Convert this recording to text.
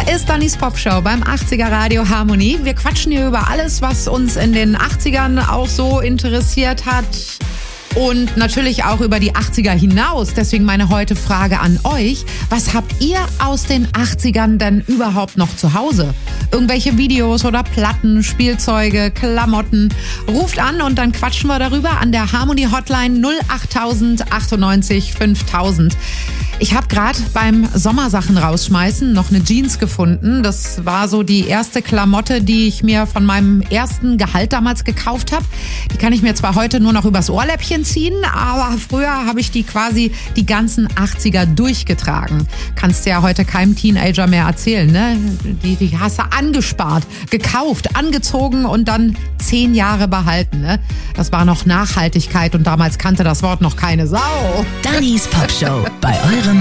Ist Dannys Popshow beim 80er Radio Harmonie. Wir quatschen hier über alles, was uns in den 80ern auch so interessiert hat. Und natürlich auch über die 80er hinaus. Deswegen meine heute Frage an euch. Was habt ihr aus den 80ern denn überhaupt noch zu Hause? Irgendwelche Videos oder Platten, Spielzeuge, Klamotten? Ruft an und dann quatschen wir darüber an der Harmony Hotline 08000 98 5000. Ich habe gerade beim Sommersachen rausschmeißen noch eine Jeans gefunden. Das war so die erste Klamotte, die ich mir von meinem ersten Gehalt damals gekauft habe. Die kann ich mir zwar heute nur noch übers Ohrläppchen ziehen, aber früher habe ich die quasi die ganzen 80er durchgetragen. Kannst du ja heute keinem Teenager mehr erzählen, ne? Die hast du angespart, gekauft, angezogen und dann 10 Jahre behalten, ne? Das war noch Nachhaltigkeit und damals kannte das Wort noch keine Sau. Dannys Popshow bei eurem